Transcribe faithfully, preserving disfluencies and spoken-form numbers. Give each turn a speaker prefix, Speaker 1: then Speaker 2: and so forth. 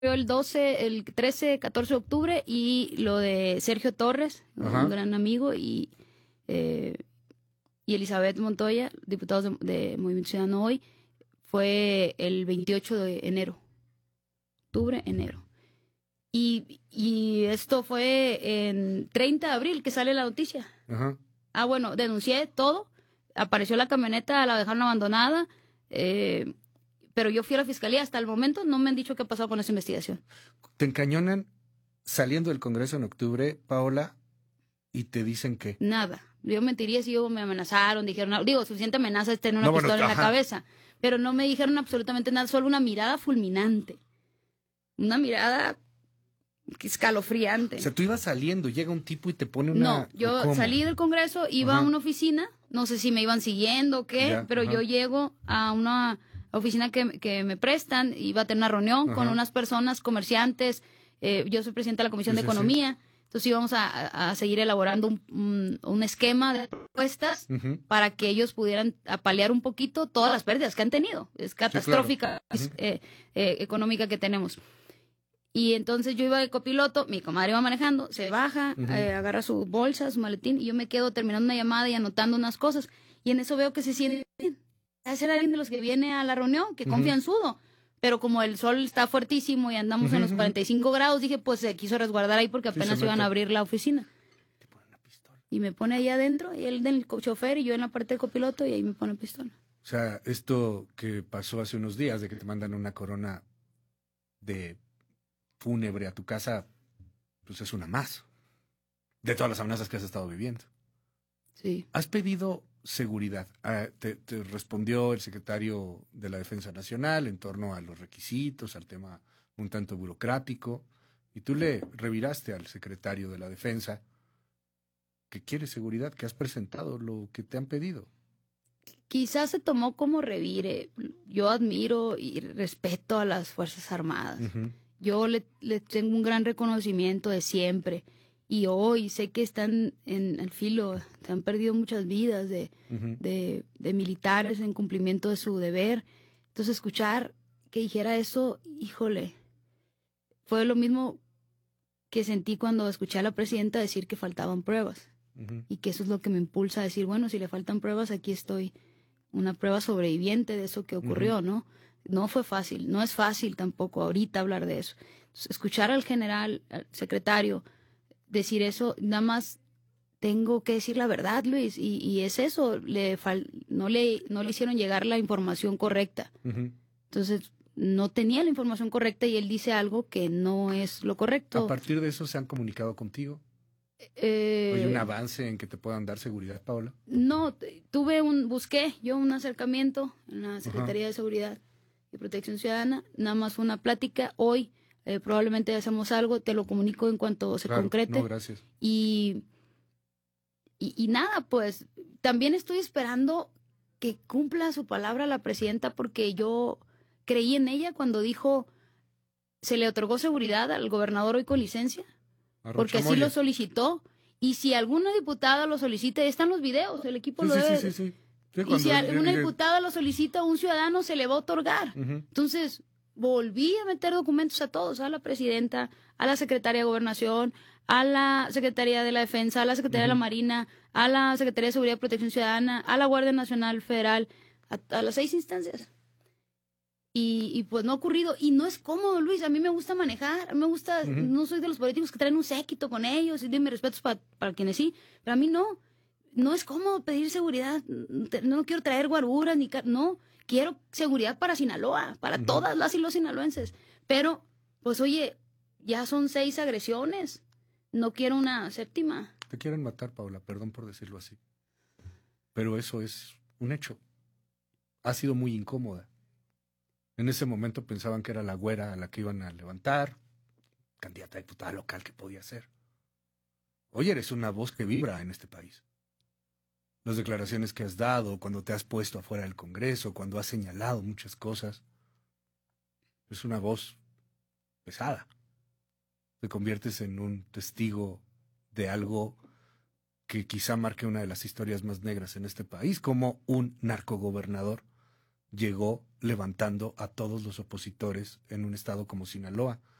Speaker 1: el doce, el trece, catorce de octubre, y lo de Sergio Torres,
Speaker 2: Ajá.
Speaker 1: un gran amigo, y, eh, y Elizabeth Montoya, diputados de, de Movimiento Ciudadano Hoy, fue el veintiocho de enero. Octubre, enero. Y, y esto fue en treinta de abril que sale la noticia.
Speaker 2: Ajá.
Speaker 1: Ah, bueno, denuncié todo, apareció la camioneta, la dejaron abandonada, eh, pero yo fui a la fiscalía. Hasta el momento no me han dicho qué ha pasado con esa investigación.
Speaker 2: Te encañonan saliendo del Congreso en octubre, Paola, y te dicen que...
Speaker 1: Nada. Yo mentiría si yo me amenazaron, dijeron, algo. Digo, suficiente amenaza es tener una
Speaker 2: No, bueno,
Speaker 1: pistola en
Speaker 2: ajá.
Speaker 1: la cabeza, pero no me dijeron absolutamente nada, solo una mirada fulminante, una mirada escalofriante.
Speaker 2: O sea, tú ibas saliendo, llega un tipo y te pone una...
Speaker 1: No, yo
Speaker 2: ¿Cómo?
Speaker 1: salí del Congreso, iba
Speaker 2: Ajá.
Speaker 1: a una oficina, no sé si me iban siguiendo o qué,
Speaker 2: Ya,
Speaker 1: pero
Speaker 2: ajá.
Speaker 1: yo llego a una oficina que, que me prestan, iba a tener una reunión
Speaker 2: Ajá.
Speaker 1: con unas personas, comerciantes, eh, yo soy presidenta de la Comisión
Speaker 2: Sí,
Speaker 1: de
Speaker 2: sí, sí.
Speaker 1: Economía, entonces íbamos a, a- a seguir elaborando un, un- un esquema de propuestas
Speaker 2: Ujú.
Speaker 1: para que ellos pudieran apalear un poquito todas las pérdidas que han tenido. Es catastrófica
Speaker 2: Ujú.
Speaker 1: eh, eh, económica que tenemos. Y entonces yo iba de copiloto, mi comadre iba manejando, se baja,
Speaker 2: Ujú.
Speaker 1: eh, agarra su bolsa, su maletín, y yo me quedo terminando una llamada y anotando unas cosas. Y en eso veo que se siente bien. Ha de ser alguien de los que viene a la reunión, que
Speaker 2: Ujú.
Speaker 1: confianzudo. Pero como el sol está fuertísimo y andamos
Speaker 2: Ujú,
Speaker 1: en los
Speaker 2: ujú.
Speaker 1: cuarenta y cinco grados, dije, pues se quiso resguardar ahí porque
Speaker 2: Sí,
Speaker 1: apenas
Speaker 2: se
Speaker 1: iban
Speaker 2: mete.
Speaker 1: a abrir la oficina.
Speaker 2: Te ponen una pistola.
Speaker 1: Y me pone ahí adentro, y él del co- chofer y yo en la parte del copiloto, y ahí me pone pistola.
Speaker 2: O sea, esto que pasó hace unos días, de que te mandan una corona de fúnebre a tu casa, pues es una más de todas las amenazas que has estado viviendo.
Speaker 1: Sí.
Speaker 2: ¿Has pedido seguridad? Ah, te, te respondió el secretario de la Defensa Nacional en torno a los requisitos, al tema un tanto burocrático, y tú le reviraste al secretario de la Defensa que quiere seguridad, que has presentado lo que te han pedido.
Speaker 1: Quizás se tomó como revire. Yo admiro y respeto a las Fuerzas Armadas.
Speaker 2: Ujú.
Speaker 1: Yo le, le tengo un gran reconocimiento de siempre. Y hoy sé que están en el filo, se han perdido muchas vidas de,
Speaker 2: Ujú.
Speaker 1: de, de militares en cumplimiento de su deber. Entonces, escuchar que dijera eso, híjole, fue lo mismo que sentí cuando escuché a la presidenta decir que faltaban pruebas.
Speaker 2: Ujú.
Speaker 1: Y que eso es lo que me impulsa a decir, bueno, si le faltan pruebas, aquí estoy, una prueba sobreviviente de eso que ocurrió,
Speaker 2: Ujú.
Speaker 1: ¿no? No fue fácil, no es fácil tampoco ahorita hablar de eso. Entonces, escuchar al general, al secretario, decir eso, nada más tengo que decir la verdad, Luis, y, y es eso, le fal- no, le, no le hicieron llegar la información correcta.
Speaker 2: Ujú.
Speaker 1: Entonces, no tenía la información correcta y él dice algo que no es lo correcto.
Speaker 2: A partir de eso, ¿se han comunicado contigo?
Speaker 1: Eh,
Speaker 2: ¿Hay un avance en que te puedan dar seguridad, Paola?
Speaker 1: No, t- tuve un, busqué yo un acercamiento en la Secretaría de Seguridad y Protección Ciudadana, nada más fue una plática. Hoy eh, probablemente hacemos algo, te lo comunico en cuanto se
Speaker 2: Claro,
Speaker 1: concrete.
Speaker 2: no, gracias.
Speaker 1: Y, y, y nada, pues también estoy esperando que cumpla su palabra la presidenta, porque yo creí en ella cuando dijo, se le otorgó seguridad al gobernador hoy con licencia,
Speaker 2: A
Speaker 1: porque así
Speaker 2: Rochamoya.
Speaker 1: lo solicitó. Y si alguna diputada lo solicita, están los videos, el equipo
Speaker 2: Sí,
Speaker 1: lo
Speaker 2: sí,
Speaker 1: debe.
Speaker 2: sí, sí, sí. Sí,
Speaker 1: Y
Speaker 2: cuando
Speaker 1: si
Speaker 2: él-
Speaker 1: alguna
Speaker 2: él- él-
Speaker 1: diputada lo solicita, un ciudadano se le va a otorgar.
Speaker 2: Ujú.
Speaker 1: Entonces, volví a meter documentos a todos, a la presidenta, a la secretaria de Gobernación, a la Secretaría de la Defensa, a la Secretaría de la
Speaker 2: Ujú.
Speaker 1: Marina, a la Secretaría de Seguridad y Protección Ciudadana, a la Guardia Nacional Federal, a, a las seis instancias. Y, y pues no ha ocurrido. Y no es cómodo, Luis. A mí me gusta manejar. A mí me gusta.
Speaker 2: Ujú.
Speaker 1: No soy de los políticos que traen un séquito con ellos. Y de mis respetos pa- para quienes sí. Pero a mí no. No es cómodo pedir seguridad. Te- No quiero traer guaruras ni. ca- No. Quiero seguridad para Sinaloa. Para
Speaker 2: Ujú.
Speaker 1: todas las y los sinaloenses. Pero, pues oye, ya son seis agresiones. No quiero una séptima.
Speaker 2: Te quieren matar, Paola, perdón por decirlo así. Pero eso es un hecho. Ha sido muy incómoda. En ese momento pensaban que era la güera a la que iban a levantar, candidata a diputada local que podía ser. Hoy eres una voz que vibra en este país. Las declaraciones que has dado, cuando te has puesto afuera del Congreso, cuando has señalado muchas cosas, es una voz pesada. Te conviertes en un testigo de algo que quizá marque una de las historias más negras en este país, como un narcogobernador llegó levantando a todos los opositores en un estado como Sinaloa.